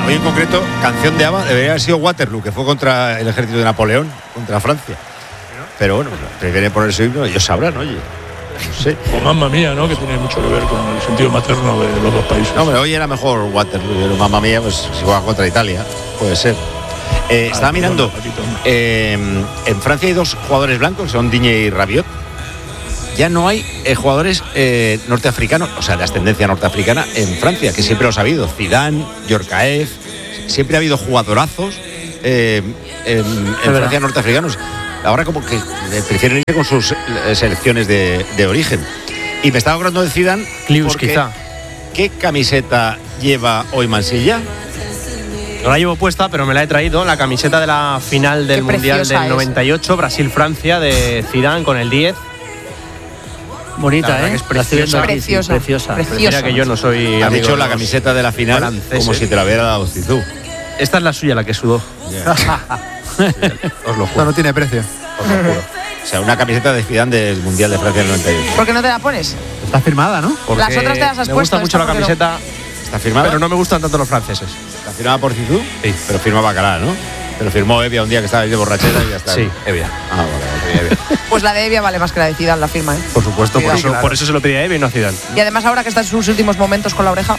Hoy en concreto, canción de ABBA debería haber sido Waterloo, que fue contra el ejército de Napoleón, contra Francia. Pero bueno, prefieren poner su himno, ellos sabrán, oye. No sé. O Mamma Mía, ¿no? Que tiene mucho que ver con el sentido materno de los dos países. No, pero hoy era mejor Waterloo, pero Mamma Mía, pues si juega contra Italia, puede ser. Estaba mirando, en Francia hay 2 jugadores blancos, son Digne y Rabiot. Ya no hay jugadores norteafricanos, o sea, de ascendencia norteafricana en Francia, que siempre los ha habido. Zidane, Djorkaeff, siempre ha habido jugadorazos en Francia norteafricanos. Ahora como que prefieren irse con sus selecciones de origen. Y me estaba acordando de Zidane. Klius, quizá. ¿Qué camiseta lleva hoy Mansilla? No la llevo puesta, pero me la he traído. La camiseta de la final del Mundial del 98, Brasil-Francia, de Zidane con el 10. Bonita, Es preciosa. Preciosa. Mira que yo no soy. Ha dicho la camiseta de la final franceses. como si te la hubiera dado Zizou. Esta es la suya, la que sudó. Os lo juro. No tiene precio. Os lo juro. O sea, una camiseta de Zidane del Mundial de Francia del 98. ¿Por qué no te la pones? Está firmada, ¿no? Porque Las otras te las has me puesto. gusta mucho la camiseta, ¿Está firmada? pero no me gustan tanto los franceses. ¿Está firmada por Zizou? Sí. Pero firma Bacalá, ¿no? Pero firmó Evia un día que estaba ahí de borrachera y ya está. Sí, Evia. Ah, vale, Evia. Pues la de Evia vale más que la de Zidane, la firma, ¿eh? Por supuesto, Cuidado. por eso se lo pedí a Evia y no a Zidane. Y además ahora que está en sus últimos momentos con la oreja,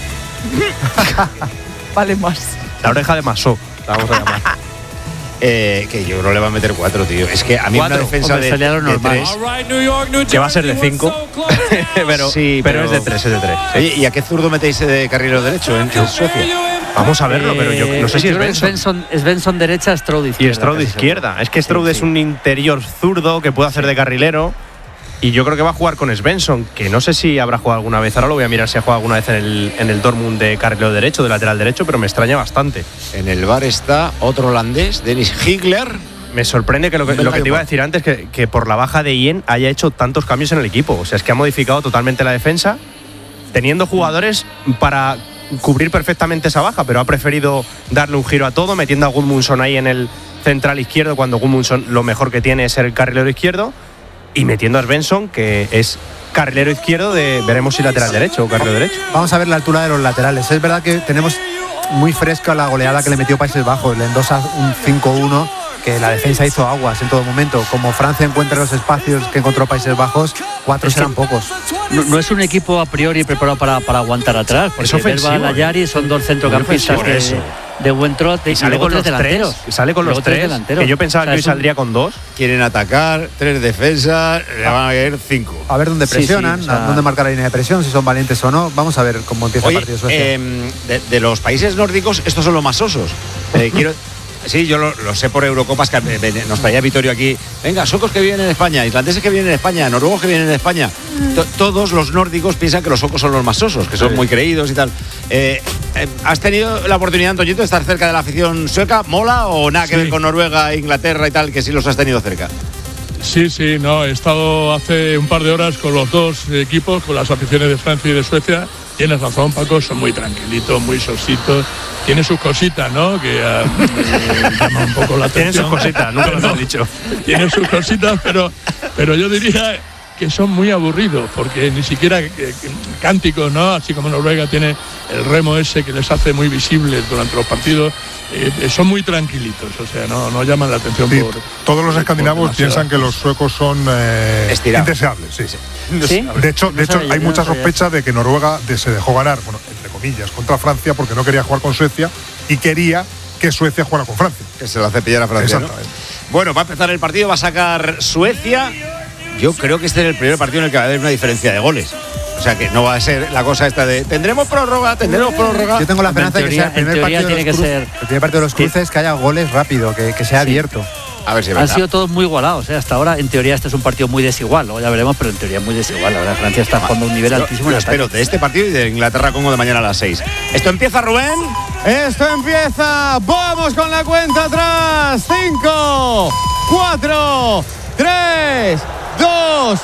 vale más. La oreja de Masó, la vamos a llamar. Que yo no le va a meter 4, tío. Es que a mí una defensa Hombre, sería lo de normal. 3. Que va a ser de 5. pero, Sí, pero es de 3, es de 3. Oye, ¿y a qué zurdo metéis de carrilero derecho en Suecia? Vamos a verlo, pero yo no sé si es Svensson. Svensson derecha, Stroud izquierda. Y Stroud de izquierda. Es que Stroud es un interior zurdo que puede hacer de carrilero. Y yo creo que va a jugar con Svensson, que no sé si habrá jugado alguna vez. Ahora lo voy a mirar si ha jugado alguna vez en el Dortmund de carrilero derecho, de lateral derecho, pero me extraña bastante. En el bar está otro holandés, Dennis Higler. Me sorprende que lo que te iba a decir antes, que por la baja de Ien haya hecho tantos cambios en el equipo. O sea, es que ha modificado totalmente la defensa, teniendo jugadores para cubrir perfectamente esa baja, pero ha preferido darle un giro a todo, metiendo a Gudmundsson ahí en el central izquierdo, cuando Gudmundsson lo mejor que tiene es ser el carrilero izquierdo, y metiendo a Svensson, que es carrilero izquierdo de, veremos si lateral derecho o carrilero derecho. Vamos a ver la altura de los laterales. Es verdad que tenemos muy fresca la goleada que le metió Países Bajos, le endosa un 5-1, que la defensa hizo aguas en todo momento. Como Francia encuentra los espacios que encontró Países Bajos, 4 serán pocos. No es un equipo a priori preparado para aguantar atrás, porque Verba, Layari son 2 centrocampistas de buen trote, y sale con los delanteros. Sale con los 3, que yo pensaba que hoy saldría con 2. Quieren atacar, 3 defensas, le van a caer 5. A ver dónde presionan, dónde marcar la línea de presión, si son valientes o no. Vamos a ver cómo empieza el partido Suecia. De los países nórdicos, estos son los más osos. Sí, yo lo sé por Eurocopas, que nos traía Vittorio aquí. Venga, suecos que viven en España, islandeses que viven en España, noruegos que vienen en España. Todos los nórdicos piensan que los suecos son los más osos, que son muy creídos y tal. ¿Has tenido la oportunidad, Antoñito, de estar cerca de la afición sueca? ¿Mola o nada que ver con Noruega, Inglaterra y tal, que sí los has tenido cerca? Sí, no, he estado hace un par de horas con los dos equipos, con las aficiones de Francia y de Suecia. Tienes razón, Paco, son muy tranquilitos, muy sositos. Tiene sus cositas, ¿no? Que llaman un poco la atención. Tienen sus cositas, nunca lo has dicho. Tienen sus cositas, pero yo diría que son muy aburridos, porque ni siquiera cánticos, ¿no? Así como Noruega tiene el remo ese que les hace muy visibles durante los partidos, son muy tranquilitos, o sea, no llaman la atención. Sí, todos los escandinavos piensan que los suecos son indeseables. Sí. De hecho, hay mucha sospecha de que Noruega se dejó ganar, bueno, entre comillas, contra Francia, porque no quería jugar con Suecia y quería que Suecia jugara con Francia. Que se lo hace pillar a Francia, exactamente. ¿no? Bueno, va a empezar el partido, va a sacar Suecia. Yo creo que este es el primer partido en el que va a haber una diferencia de goles. O sea, que no va a ser la cosa esta de tendremos prórroga. Yo tengo la esperanza de que sea el primer partido de los cruces, que haya goles rápido, que sea abierto. A ver si han sido todos muy igualados, hasta ahora. En teoría este es un partido muy desigual, luego ya veremos, pero en teoría muy desigual. Ahora Francia está jugando a un nivel altísimo. Yo espero de este partido y de Inglaterra-Congo de mañana a las 6. ¿Esto empieza, Rubén? Esto empieza. Vamos con la cuenta atrás. 5, 4, 3, 2,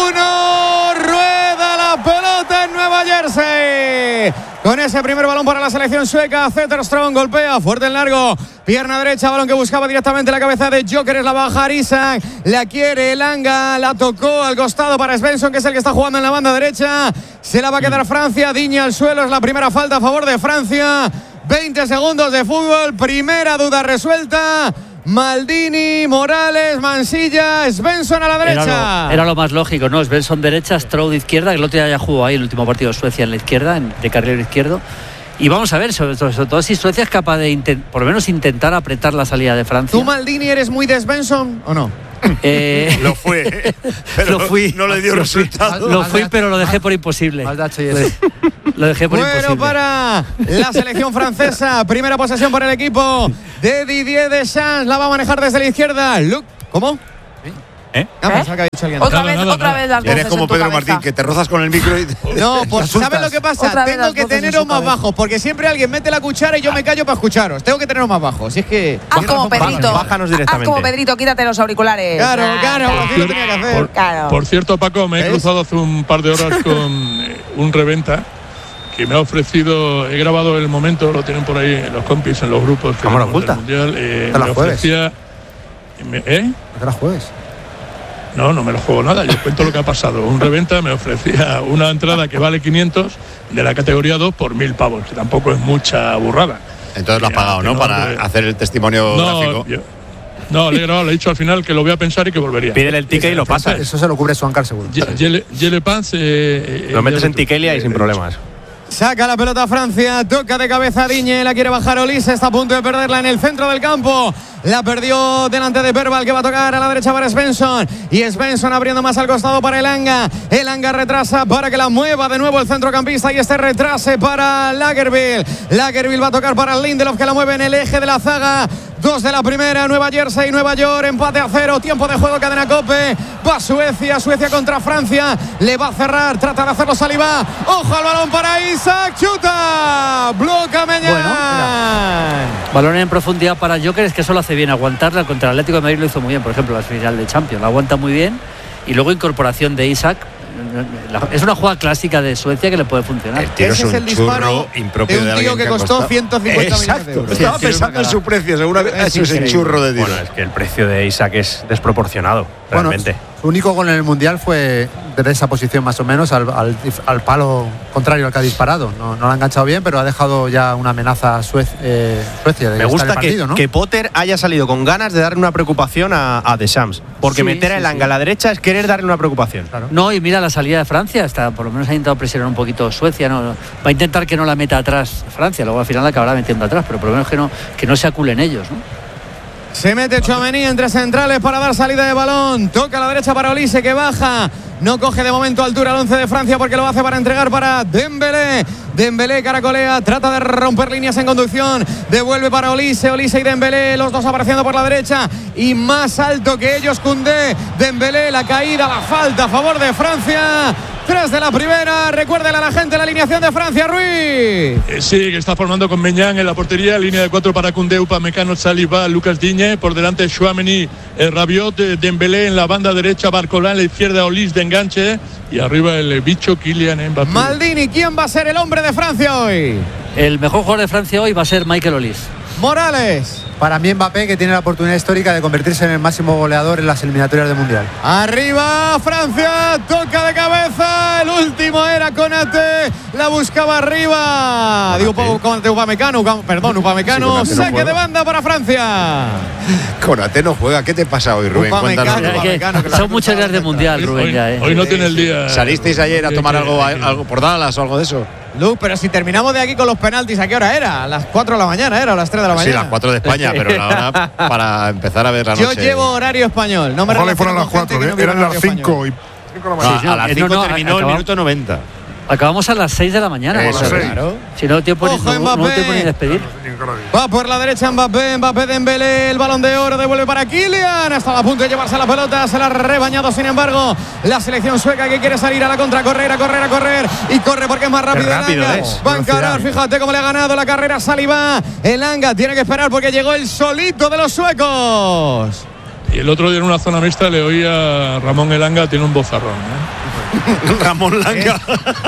1. Rueda la pelota en Nueva Jersey. Con ese primer balón para la selección sueca, Zetterström golpea fuerte en largo, pierna derecha, balón que buscaba directamente la cabeza de Gyökeres, la baja Isak, la quiere Elanga, la tocó al costado para Svensson, que es el que está jugando en la banda derecha, se la va a quedar Francia. Digne al suelo, es la primera falta a favor de Francia. 20 segundos de fútbol. Primera duda resuelta. Maldini, Morales, Mansilla, Svensson a la derecha. Era lo más lógico, ¿no? Svensson derecha, Stroud izquierda, que el otro día ya jugó ahí el último partido de Suecia en la izquierda, de carrilero izquierdo. Y vamos a ver, sobre todo si Suecia es capaz de por lo menos intentar apretar la salida de Francia. ¿Tú, Maldini, eres muy de Svensson o no? Lo fue, pero lo fui, no le dio resultado. Lo fui, pero lo dejé por imposible. Lo dejé por imposible. Bueno, para la selección francesa. Primera posesión por el equipo de Didier Deschamps. La va a manejar desde la izquierda. Luke, ¿cómo? Pensaba que había dicho alguien. Otra vez las voces. Eres como Pedro Martín, que te rozas con el micro y... No, pues ¿sabes lo que pasa? Tengo que teneros más bajos, porque siempre alguien mete la cuchara y yo me callo para escucharos. Tengo que teneros más bajos. Si es que... Haz como Pedrito. Bájanos directamente. Haz como Pedrito, quítate los auriculares. Claro, así lo tenía que hacer. Por cierto, Paco, me he cruzado hace un par de horas con un reventa que me ha ofrecido, he grabado el momento, lo tienen por ahí los compis en los grupos. ¿Cámara oculta? Mundial, ¿Te la jueves? ¿No te la jueves? No me lo juego nada, yo cuento lo que ha pasado. Un reventa me ofrecía una entrada que vale 500 de la categoría 2 por 1.000 pavos, que tampoco es mucha burrada. Entonces lo has pagado, ¿no? Para hacer el testimonio gráfico. No, le he dicho al final que lo voy a pensar y que volvería. Pídele el ticket y lo pasas. Eso se lo cubre Swancar seguro. Lo metes en Tikelia y sin problemas. Saca la pelota Francia, toca de cabeza Digne, la quiere bajar Olise, está a punto de perderla en el centro del campo. La perdió delante de Verbal, que va a tocar a la derecha para Svensson. Y Svensson abriendo más al costado para Elanga. Elanga retrasa para que la mueva de nuevo el centrocampista y este retrase para Lagerbielke. Lagerbielke va a tocar para Lindelof, que la mueve en el eje de la zaga. 2 de la primera, Nueva Jersey, Nueva York, empate a 0, tiempo de juego, cadena COPE. Va Suecia contra Francia. Le va a cerrar, trata de hacerlo Saliba. Ojo al balón para Isaac, chuta. Bloca Meñán. Balón en profundidad para Gyökeres, que eso lo hace bien. Aguantarla contra el Atlético de Madrid lo hizo muy bien, por ejemplo, la final de Champions. La aguanta muy bien. Y luego incorporación de Isaac. Es una jugada clásica de Suecia que le puede funcionar. El tiro es un churro impropio de un tío que costó 150 millones de euros. Estaba pensando en su precio, seguramente eso es el churro de tiro. Bueno, es que el precio de Isaac es desproporcionado, realmente. Su único gol en el Mundial fue de esa posición más o menos al palo contrario al que ha disparado. No lo ha enganchado bien, pero ha dejado ya una amenaza a Suecia. Me gusta que Potter haya salido con ganas de darle una preocupación a Deschamps, porque meter a Elanga a la derecha es querer darle una preocupación. Claro. No, y mira la salida de Francia, por lo menos ha intentado presionar un poquito Suecia, va a intentar que no la meta atrás Francia, luego al final la acabará metiendo atrás, pero por lo menos que no se aculen ellos, ¿no? Se mete Tchouaméni entre centrales para dar salida de balón. Toca a la derecha para Olise, que baja. No coge de momento altura el 11 de Francia porque lo hace para entregar para Dembélé. Dembélé caracolea, trata de romper líneas en conducción. Devuelve para Olise y Dembélé, los dos apareciendo por la derecha. Y más alto que ellos, Koundé. Dembélé, la caída, la falta a favor de Francia. 3 de la primera. Recuérdele a la gente la alineación de Francia, Ruiz. Sí, que está formando con Meñán en la portería. Línea de 4 para Koundé, Upamecano, Saliba, Lucas Digne. Por delante Tchouaméni, Rabiot, Dembélé en la banda derecha, Barcola en la izquierda, Olise de enganche. Y arriba el bicho Kylian Mbappé. Maldini, ¿quién va a ser el hombre de Francia hoy? El mejor jugador de Francia hoy va a ser Michael Olise. Morales. Para mí Mbappé, que tiene la oportunidad histórica de convertirse en el máximo goleador en las eliminatorias del Mundial. Arriba Francia, toca de cabeza, el último era Konaté, la buscaba arriba. Digo, Upamecano, Upamecano, sí, saque de banda para Francia. Konaté no juega, ¿qué te pasa hoy, Rubén? Son muchas días de Mundial, Rubén. Hoy no tiene el día. ¿Salisteis ayer a tomar algo por Dallas o algo de eso? Luke, pero si terminamos de aquí con los penaltis, ¿a qué hora era? ¿A las 4 de la mañana era o a las 3 de la mañana? Sí, las 4 de España, pero la hora para empezar a ver la noche. Yo llevo horario español. No me Ojalá fueran las 4, eran las 5 y... a las 5 terminó el minuto 90. Acabamos a las 6 de la mañana. Claro. Si no tiempo ni despedir. Va por la derecha Mbappé Dembélé, el balón de oro, devuelve para Kylian. Hasta a punto de llevarse la pelota, se la ha rebañado, sin embargo, la selección sueca, que quiere salir a la contra, correr. Y corre porque es más rápido. Va a encarar, fíjate cómo le ha ganado la carrera Saliba. Elanga tiene que esperar porque llegó el solito de los suecos. Y el otro día en una zona mixta le oí a Ramón Elanga, tiene un bozarrón, Ramón Langa.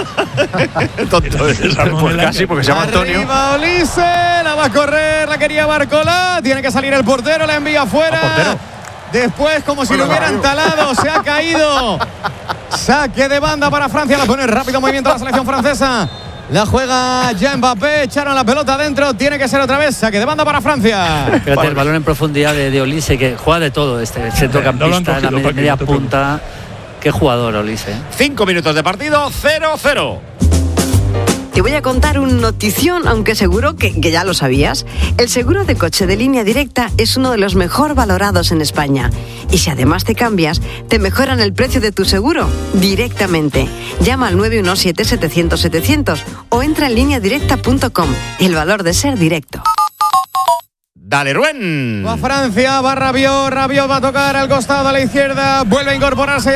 Tonto es Ramón Elanga. Casi, porque se llama Antonio. Arriba Olise, la va a correr, la quería Barcola. Tiene que salir el portero, la envía afuera. Después, como si lo hubieran talado, se ha caído. Saque de banda para Francia, la pone rápido movimiento a la selección francesa. La juega ya Mbappé, echaron la pelota adentro, tiene que ser otra vez, saque de banda para Francia. Fíjate el balón en profundidad de Olise, que juega de todo, centrocampista, la media punta. Qué jugador, Olise. 5 minutos de partido, 0-0. Te voy a contar una notición, aunque seguro que ya lo sabías. El seguro de coche de Línea Directa es uno de los mejor valorados en España. Y si además te cambias, te mejoran el precio de tu seguro directamente. Llama al 917-700-700 o entra en lineadirecta.com. El valor de ser directo. Dale, Rubén. Va Francia, va Rabiot va a tocar al costado a la izquierda, vuelve a incorporarse.